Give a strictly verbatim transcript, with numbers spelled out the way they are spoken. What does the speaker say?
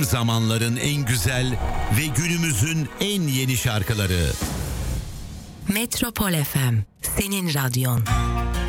Tüm zamanların en güzel ve günümüzün en yeni şarkıları. Metropol F M, senin radyon.